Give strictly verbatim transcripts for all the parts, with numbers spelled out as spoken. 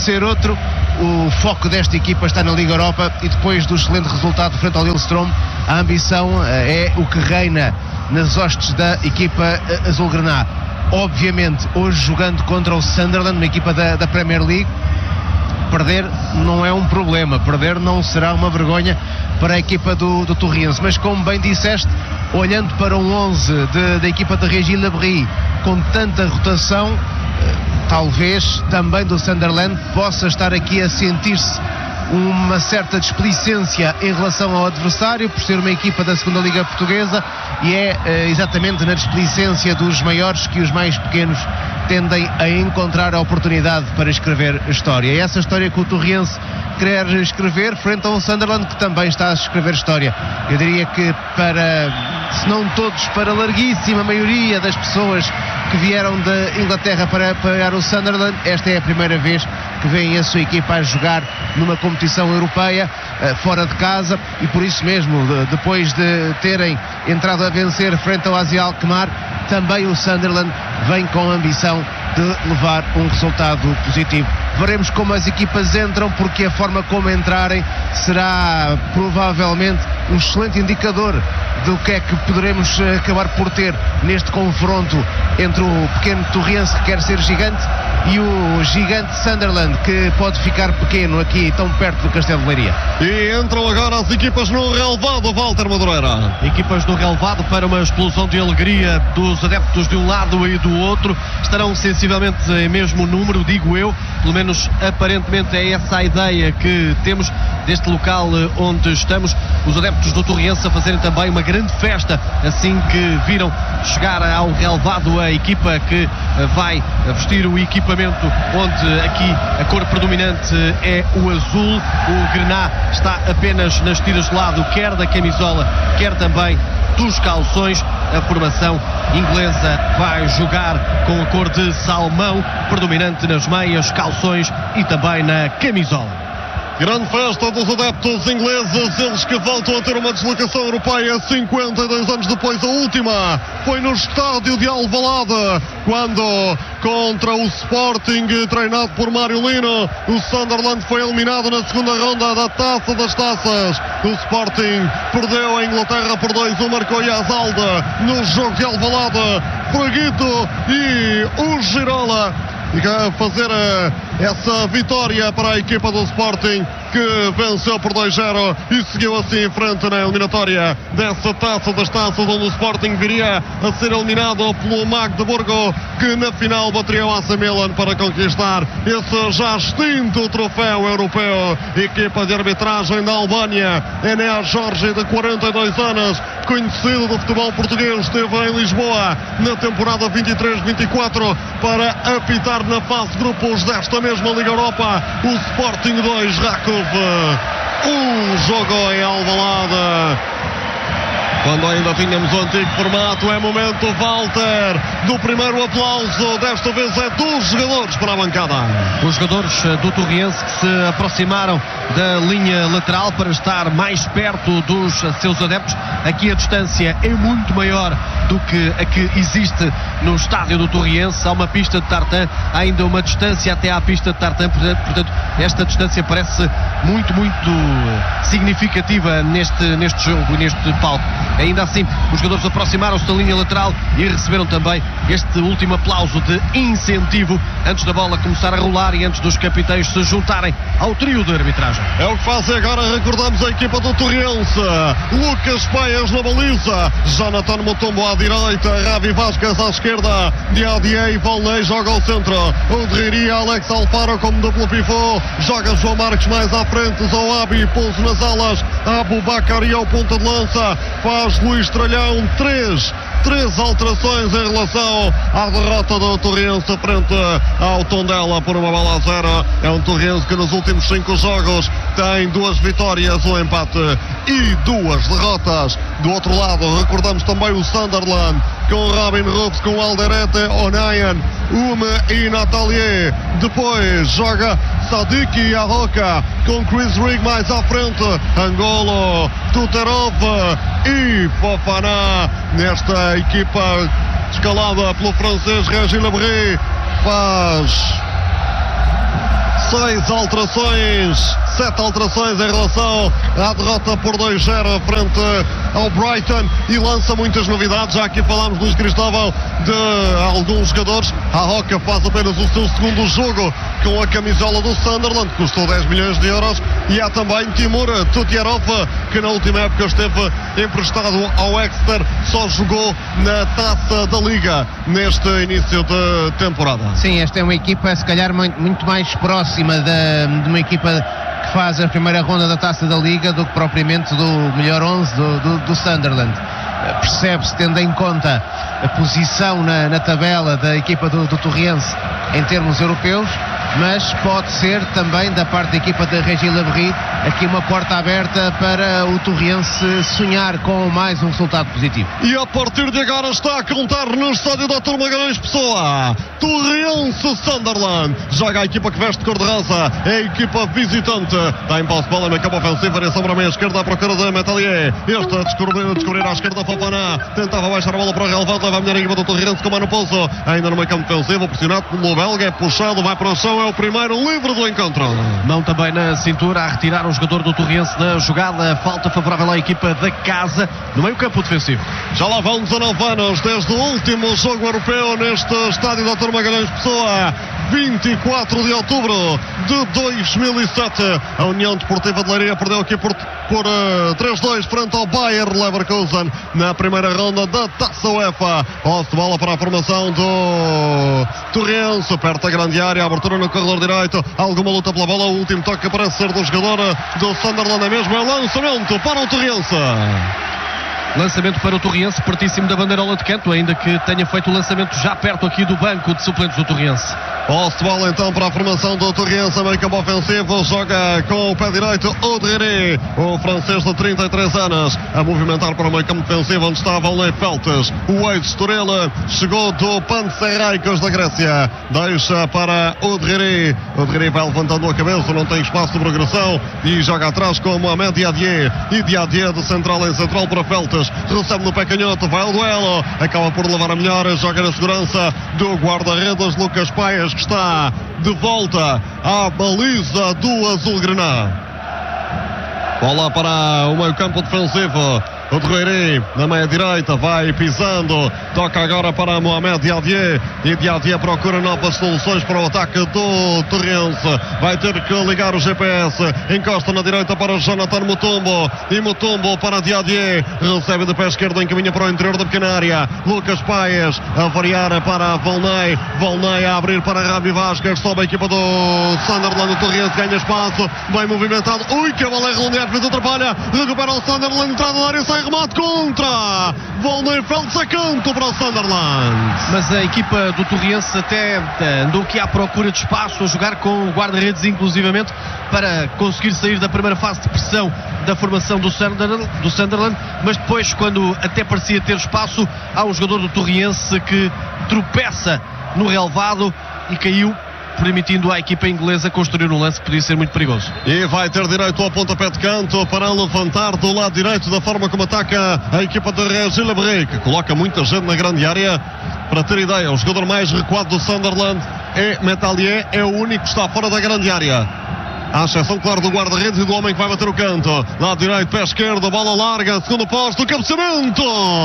ser outro. O foco desta equipa está na Liga Europa e depois do excelente resultado frente ao Lillestrøm, a ambição é o que reina nas hostes da equipa azulgrana. Obviamente, hoje jogando contra o Sunderland, uma equipa da, da Premier League, perder não é um problema, perder não será uma vergonha para a equipa do, do Torriense, mas como bem disseste, olhando para um onze de, da equipa de Régis Labrie com tanta rotação, talvez também do Sunderland possa estar aqui a sentir-se uma certa displicência em relação ao adversário, por ser uma equipa da segunda Liga Portuguesa, e é uh, exatamente na displicência dos maiores que os mais pequenos tendem a encontrar a oportunidade para escrever a história. E essa história que o Torriense quer escrever frente a um Sunderland que também está a escrever história. Eu diria que para, se não todos, para a larguíssima maioria das pessoas que vieram da Inglaterra para apoiar o Sunderland, esta é a primeira vez que vem a sua equipa a jogar numa competição europeia, fora de casa, e por isso mesmo, depois de terem entrado a vencer frente ao AZ Alkmaar, também o Sunderland vem com a ambição de levar um resultado positivo. Veremos como as equipas entram, porque a forma como entrarem será provavelmente um excelente indicador do que é que poderemos acabar por ter neste confronto entre o pequeno Torriense, que quer ser gigante, e o gigante Sunderland, que pode ficar pequeno aqui, tão perto do Castelo de Leiria. E entram agora as equipas no relevado, Walter Madureira. Equipas no relevado para uma explosão de alegria dos adeptos de um lado e do outro. Estarão sensivelmente em mesmo número, digo eu, pelo menos aparentemente é essa a ideia que temos deste local onde estamos. Os adeptos do Torriense a fazerem também uma grande festa assim que viram chegar ao relevado a equipa que vai vestir o equipamento, onde aqui a cor predominante é o azul. O Grená está apenas nas tiras de lado, quer da camisola, quer também dos calções. A formação inglesa vai jogar com a cor de salmão, predominante nas meias, calções e também na camisola. Grande festa dos adeptos ingleses, eles que voltam a ter uma deslocação europeia cinquenta e dois anos depois. A última foi no estádio de Alvalade, quando contra o Sporting, treinado por Mário Lino, o Sunderland foi eliminado na segunda ronda da Taça das Taças. O Sporting perdeu a Inglaterra por dois a um, marcou Yazalda no jogo de Alvalade, Fraguito e o Girola a fazer essa vitória para a equipa do Sporting, que venceu por dois a zero e seguiu assim em frente na eliminatória dessa Taça das Taças, onde o Sporting viria a ser eliminado pelo Magdeburgo, que na final bateria o A C Milan para conquistar esse já extinto troféu europeu. Equipa de arbitragem da Albânia, Enéas Jorge, de quarenta e dois anos, conhecido do futebol português, esteve em Lisboa na temporada vinte e três vinte e quatro para apitar na fase de grupos desta mesma Liga Europa. O Sporting dois, Rakov um, jogo em Alvalade. Quando ainda tínhamos o antigo formato, é momento, Walter, do primeiro aplauso. Desta vez é dos jogadores para a bancada. Os jogadores do Torriense que se aproximaram da linha lateral para estar mais perto dos seus adeptos. Aqui a distância é muito maior do que a que existe no estádio do Torriense. Há uma pista de tartan, há ainda uma distância até à pista de tartan. Portanto, esta distância parece muito, muito significativa neste, neste jogo, neste palco. Ainda assim, os jogadores aproximaram-se da linha lateral e receberam também este último aplauso de incentivo antes da bola começar a rolar e antes dos capitães se juntarem ao trio de arbitragem. É o que faz agora, recordamos a equipa do Torriense. Lucas Paias na baliza, Jonathan Mutombo à direita, Ravi Vasquez à esquerda, Diadier e Volney joga ao centro, Udriri, Alex Alfaro como duplo pivô, joga João Marques mais à frente, Zoabi, Pouso nas alas, Abubakar e ao ponta de lança, faz Luís Tralhão três, três alterações em relação à derrota do Torriense frente ao Tondela por uma bola a zero. É um Torriense que nos últimos cinco jogos tem duas vitórias, um empate e duas derrotas. Do outro lado, recordamos também o Sunderland, com Robin Roofs, com Alderete, Onayan, Ume e Natalier. Depois joga Sadiq e Arroca, com Chris Rigg mais à frente, Angolo, Tuterov e Fofana. Nesta equipa escalada pelo francês Régis Labrie, faz seis alterações, sete alterações em relação à derrota por dois zero frente ao Brighton, e lança muitas novidades. Já aqui falámos, Luís Cristóvão, de alguns jogadores. A Roca faz apenas o seu segundo jogo com a camisola do Sunderland, que custou dez milhões de euros, e há também Timur Tutierov, que na última época esteve emprestado ao Exeter, só jogou na Taça da Liga neste início de temporada. Sim, esta é uma equipa se calhar muito, muito mais próxima de, de uma equipa que faz a primeira ronda da Taça da Liga do que propriamente do melhor onze do, do, do Sunderland. Percebe-se, tendo em conta a posição na, na tabela da equipa do, do Torriense em termos europeus, mas pode ser também da parte da equipa de Régis Labrie aqui uma porta aberta para o Torriense sonhar com mais um resultado positivo. E a partir de agora está a contar no estádio doutor Magalhães Pessoa, Torriense Sunderland. Joga a equipa que veste cor-de-rosa, é a equipa visitante. Está em posse bola no campo ofensivo, variação para a meia esquerda à procura de Metalier. Este a descobrir, a descobrir à esquerda Fofana, tentava baixar a bola para o relevado, leva a melhor equipa do Torriense com Mano Pouso, ainda no meio campo defensivo, pressionado pelo belga, é puxado, vai para o chão, é o primeiro livre do encontro. Mão também na cintura a retirar o jogador do Torriense na jogada, falta favorável à equipa da casa no meio campo defensivo. Já lá vão dezanove anos desde o último jogo europeu neste estádio doutor Magalhães Pessoa, vinte e quatro de outubro de dois mil e sete. A União Desportiva de Leiria perdeu aqui por, por uh, três dois frente ao Bayer Leverkusen na primeira ronda da Taça UEFA. Posse de bola para a formação do Torriense, perto da grande área, abertura no corredor direito, alguma luta pela bola, o último toque parece ser do jogador do Sunderland, é mesmo, é lançamento para o Torriense. Lançamento para o Torriense, pertíssimo da bandeirola de canto, ainda que tenha feito o lançamento já perto aqui do banco de suplentes do Torriense. Posse de bola então para a formação do Torriense, meio campo ofensivo, joga com o pé direito Audrey, o francês de trinta e três anos, a movimentar para o meio campo defensivo, onde estava o Lei Feltes, o ex-Estoril, chegou do Panathinaikos da Grécia, deixa para Audrey, Audrey vai levantando a cabeça, não tem espaço de progressão, e joga atrás com Mohamed Diadier, e Diadier de central em central para Feltes, recebe no pé canhoto, vai ao duelo, acaba por levar a melhor, joga na segurança do guarda-redes Lucas Paias, que está de volta à baliza do azul-grená. Bola para o meio campo defensivo, o Derreiri na meia direita, vai pisando, toca agora para Mohamed Diadier, e Diadier procura novas soluções para o ataque do Torriense, vai ter que ligar o G P S, encosta na direita para Jonathan Mutombo, e Mutombo para Diadier, recebe de pé esquerdo, encaminha para o interior da pequena área, Lucas Paias a variar para Volney, Volney a abrir para Rabi Vasquez, sobe a equipa do Sunderland, o Torriense ganha espaço, bem movimentado, ui que a bola é redondeada, mas atrapalha, recupera o Sunderland, entrada na área, sai remate contra Volney Feltz a canto para o Sunderland. Mas a equipa do Torriense até andou aqui à procura de espaço, a jogar com o guarda-redes inclusivamente, para conseguir sair da primeira fase de pressão da formação do Sunderland, do Sunderland, mas depois, quando até parecia ter espaço, há um jogador do Torriense que tropeça no relevado e caiu, permitindo à equipa inglesa construir um lance que podia ser muito perigoso. E vai ter direito ao pontapé de canto para levantar do lado direito, da forma como ataca a equipa de Régis Labrie, que coloca muita gente na grande área. Para ter ideia, o jogador mais recuado do Sunderland é Metalier, é o único que está fora da grande área, à exceção, claro, do guarda-redes e do homem que vai bater o canto. Lado direito, pé esquerdo, bola larga, segundo posto, cabeceamento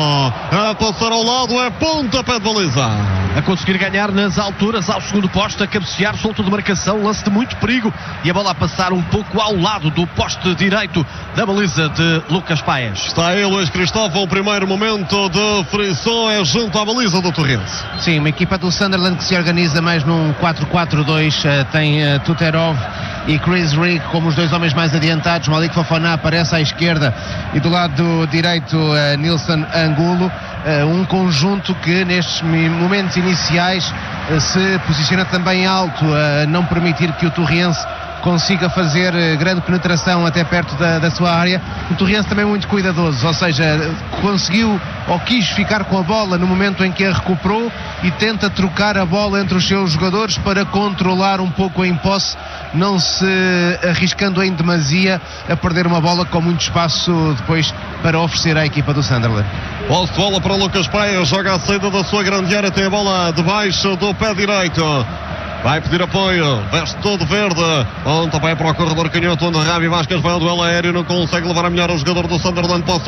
a passar ao lado, é pontapé de baliza. A conseguir ganhar nas alturas, ao segundo posto, a cabecear, solto de marcação, lance de muito perigo, e a bola a passar um pouco ao lado do poste direito da baliza de Lucas Paias. Está aí Luís Cristóvão, o primeiro momento de frição é junto à baliza do Torriense. Sim, uma equipa do Sunderland que se organiza mais num quatro quatro dois, tem uh, Tuterov e Chris Rigg como os dois homens mais adiantados. Malik Fofana aparece à esquerda e do lado direito uh, Nilson Angulo, uh, um conjunto que nestes momentos iniciais uh, se posiciona também alto, a uh, não permitir que o Torriense consiga fazer uh, grande penetração até perto da, da sua área. O Torriense também muito cuidadoso, ou seja, conseguiu ou quis ficar com a bola no momento em que a recuperou e tenta trocar a bola entre os seus jogadores para controlar um pouco a posse, não se arriscando em demasia a perder uma bola com muito espaço depois para oferecer à equipa do Sunderland. Posse de bola para Lucas Paias, joga à saída da sua grande área, tem a bola debaixo do pé direito. vai pedir apoio, veste todo verde, onde vai para o corredor canhoto, onde Ravi Vasquez vai ao duelo aéreo, não consegue levar a melhor o jogador do Sunderland, pode